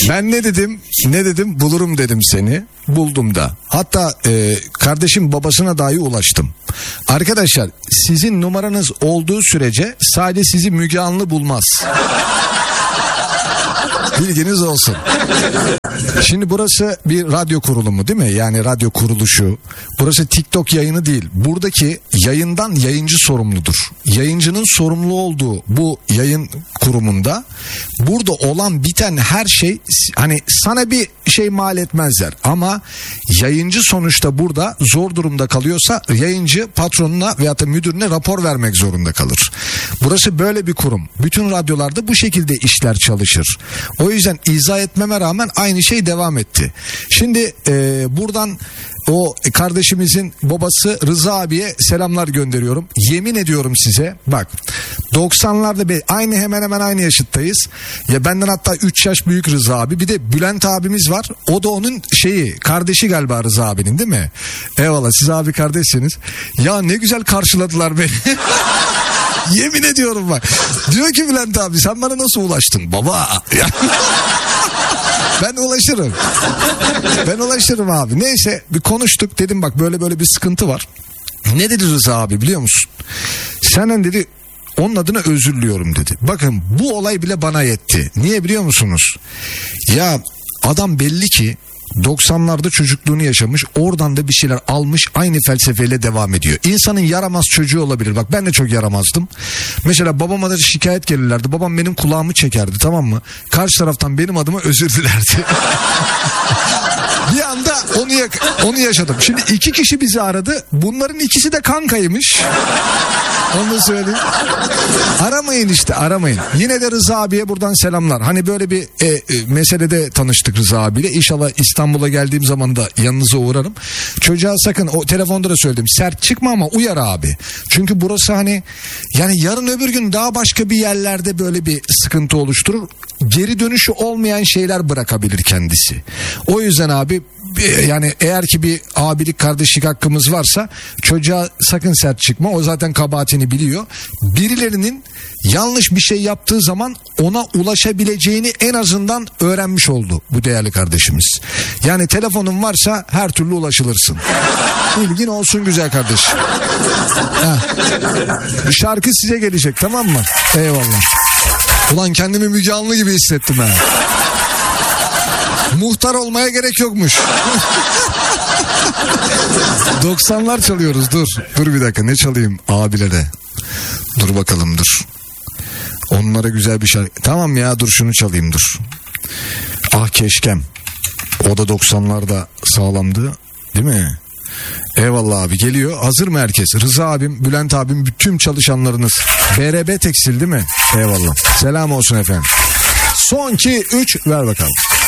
Ben ne dedim bulurum dedim seni, buldum da. Hatta kardeşim babasına dahi ulaştım. Arkadaşlar sizin numaranız olduğu sürece sadece sizi Müge Anlı bulmaz. Bilginiz olsun. Şimdi burası bir radyo kurulumu değil mi? Yani radyo kuruluşu. Burası TikTok yayını değil. Buradaki yayından yayıncı sorumludur. Yayıncının sorumlu olduğu bu yayın kurumunda burada olan biten her şey, hani sana bir şey mal etmezler. Ama yayıncı sonuçta burada zor durumda kalıyorsa yayıncı patronuna veyahut da müdürüne rapor vermek zorunda kalır. Burası böyle bir kurum. Bütün radyolarda bu şekilde işler çalışır. O yüzden izah etmeme rağmen aynı şey devam etti. Şimdi buradan o kardeşimizin babası Rıza abiye selamlar gönderiyorum. Yemin ediyorum size, bak 90'larda aynı, hemen hemen aynı yaşıttayız. Ya benden hatta 3 yaş büyük Rıza abi. Bir de Bülent abimiz var. O da onun kardeşi galiba Rıza abinin, değil mi? Eyvallah, siz abi kardeşsiniz. Ya ne güzel karşıladılar beni. Yemin ediyorum bak. Diyor ki Bülent abi, sen bana nasıl ulaştın baba? Ben ulaşırım abi. Neyse bir konuştuk, dedim bak böyle böyle bir sıkıntı var. Ne dedi Rıza abi biliyor musun? Senden dedi onun adına özür diliyorum dedi. Bakın bu olay bile bana yetti. Niye biliyor musunuz? Ya adam belli ki 90'larda çocukluğunu yaşamış, oradan da bir şeyler almış, aynı felsefeyle devam ediyor. İnsanın yaramaz çocuğu olabilir. Bak ben de çok yaramazdım. Mesela babama da şikayet gelirlerdi. Babam benim kulağımı çekerdi, tamam mı? Karşı taraftan benim adıma özür dilerdi. Bir anda onu yaşadım. Şimdi 2 kişi bizi aradı. Bunların ikisi de kankaymış. Onu da söyleyeyim. Aramayın. Yine de Rıza abiye buradan selamlar. Hani böyle bir meselede tanıştık Rıza abiyle. İnşallah İstanbul'a geldiğim zaman da yanınıza uğrarım. Çocuğa sakın, o telefonda da söyledim, sert çıkma ama uyar abi. Çünkü burası hani yani yarın öbür gün daha başka bir yerlerde böyle bir sıkıntı oluşturur. Geri dönüşü olmayan şeyler bırakabilir kendisi. O yüzden abi, yani eğer ki bir abilik kardeşlik hakkımız varsa çocuğa sakın sert çıkma. O zaten kabahatini biliyor. Birilerinin yanlış bir şey yaptığı zaman ona ulaşabileceğini en azından öğrenmiş oldu bu değerli kardeşimiz. Yani telefonun varsa her türlü ulaşılırsın. Bilgin olsun güzel kardeşim. Bir şarkı size gelecek, tamam mı? Eyvallah. Ulan kendimi Müge Anlı gibi hissettim ha. Muhtar olmaya gerek yokmuş. 90'lar çalıyoruz, dur bir dakika, ne çalayım abilere? Dur bakalım, dur. Onlara güzel bir şarkı. Tamam ya, dur şunu çalayım, dur. Ah keşkem. O da 90'larda sağlamdı değil mi? Eyvallah abi, geliyor. Hazır mı herkes? Rıza abim, Bülent abim, bütün çalışanlarınız. BRB Tekstil değil mi? Eyvallah. Selam olsun efendim. Son 2 3 ver bakalım.